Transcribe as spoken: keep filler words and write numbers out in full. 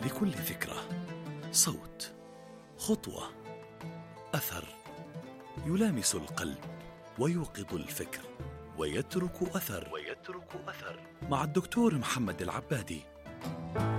لكل فكرة صوت، خطوة، أثر يلامس القلب ويوقظ الفكر ويترك أثر ويترك أثر مع الدكتور محمد العبادي.